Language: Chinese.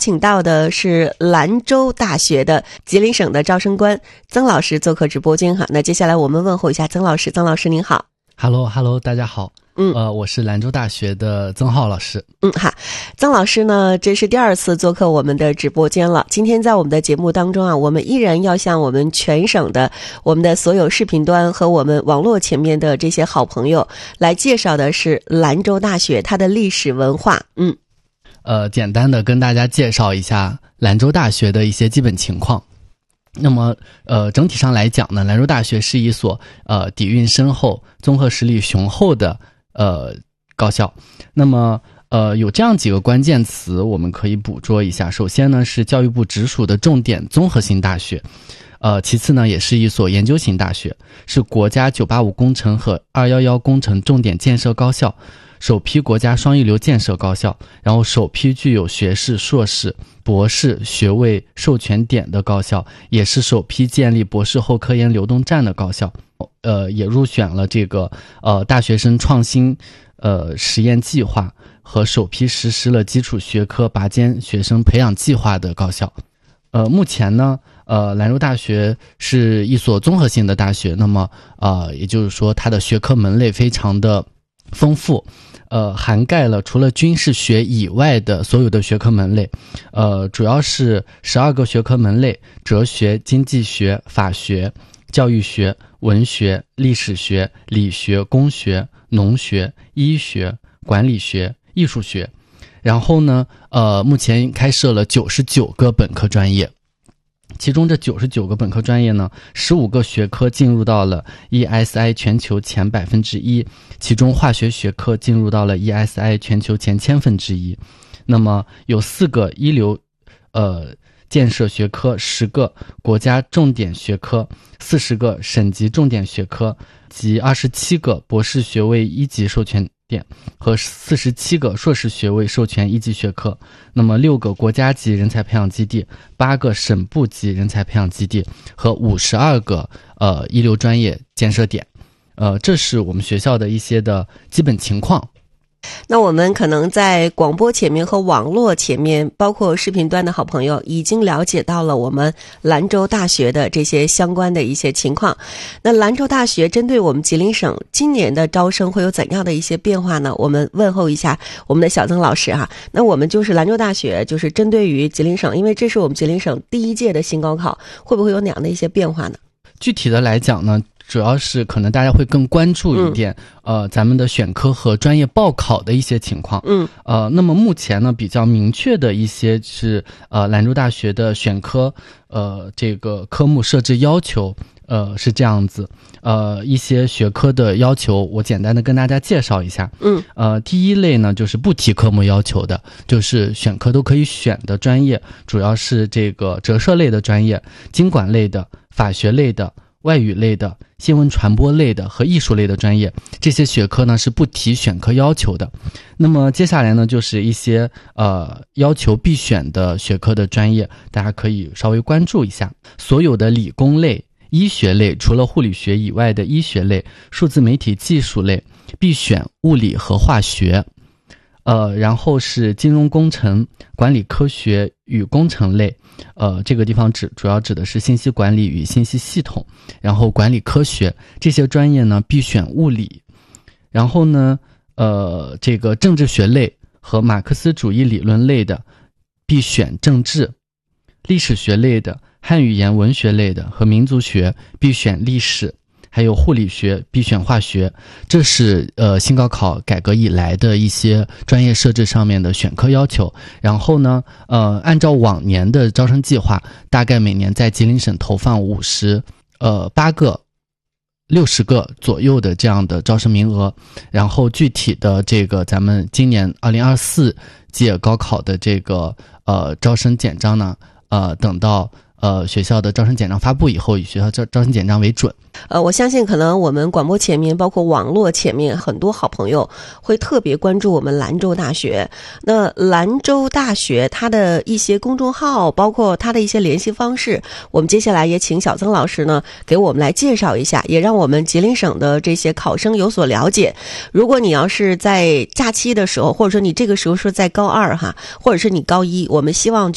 请到的是兰州大学的吉林省的招生官曾老师做客直播间哈。那接下来我们问候一下曾老师，曾老师您好。 Hello， 大家好。我是兰州大学的曾浩老师。 好，曾老师呢，这是第2次做客我们的直播间了。今天在我们的节目当中啊，我们依然要向我们全省的我们的所有视频端和我们网络前面的这些好朋友来介绍的是兰州大学它的历史文化。 简单的跟大家介绍一下兰州大学的一些基本情况。那么整体上来讲呢，兰州大学是一所底蕴深厚、综合实力雄厚的高校。那么有这样几个关键词我们可以捕捉一下。首先呢，是教育部直属的重点综合性大学。其次呢，也是一所研究型大学，是国家985工程和211工程重点建设高校，首批国家双一流建设高校，然后首批具有学士、硕士、博士学位授权点的高校，也是首批建立博士后科研流动站的高校。也入选了这个大学生创新实验计划和首批实施了基础学科拔尖学生培养计划的高校。目前呢，兰州大学是一所综合性的大学，那么也就是说它的学科门类非常的丰富，涵盖了除了军事学以外的所有的学科门类，主要是12个学科门类：哲学、经济学、法学、教育学、文学、历史学、理学、工学、农学、医学、管理学、艺术学。然后呢，目前开设了99个本科专业。其中这99个本科专业呢，15个学科进入到了 ESI 全球前1%，其中化学学科进入到了 ESI 全球前1/1000%。那么有4个一流建设学科，10个国家重点学科，40个省级重点学科及27个博士学位1级授权点和47个硕士学位授权1级学科，那么6个国家级人才培养基地，8个省部级人才培养基地和52个一流专业建设点。这是我们学校的一些的基本情况。 那我们可能在广播前面和网络前面，包括视频端的好朋友已经了解到了我们兰州大学的这些相关的一些情况。那兰州大学针对我们吉林省今年的招生会有怎样的一些变化呢？我们问候一下我们的小曾老师哈。那我们就是兰州大学就是针对于吉林省，因为这是我们吉林省第1届的新高考，会不会有哪样的一些变化呢？ 具体的来讲呢，主要是可能大家会更关注一点，咱们的选科和专业报考的一些情况。那么目前呢，比较明确的一些是兰州大学的选科，这个科目设置要求，是这样子。一些学科的要求，我简单的跟大家介绍一下。第一类呢，就是不提科目要求的，就是选科都可以选的专业，主要是这个折射类的专业、经管类的、法学类的、外语类的、新闻传播类的和艺术类的专业，这些学科呢是不提选科要求的。那么接下来呢，就是一些要求必选的学科的专业，大家可以稍微关注一下。所有的理工类、医学类，除了护理学以外的医学类、数字媒体技术类，必选物理和化学。然后是金融工程、管理科学与工程类，这个地方主要指的是信息管理与信息系统，然后管理科学这些专业呢必选物理。然后呢，这个政治学类和马克思主义理论类的必选政治，历史学类的、汉语言文学类的和民族学必选历史，还有护理学必选化学。这是新高考改革以来的一些专业设置上面的选科要求。然后呢，按照往年的招生计划，大概每年在吉林省投放58个、60个左右的这样的招生名额。然后具体的这个咱们今年2024届高考的这个招生简章呢，等到学校的招生简章发布以后，以学校招生简章为准。 我相信可能我们广播前面包括网络前面很多好朋友会特别关注我们兰州大学。那兰州大学它的一些公众号，包括它的一些联系方式，我们接下来也请小曾老师呢给我们来介绍一下，也让我们吉林省的这些考生有所了解。如果你要是在假期的时候，或者说你这个时候是在高2哈，或者是你高1，我们希望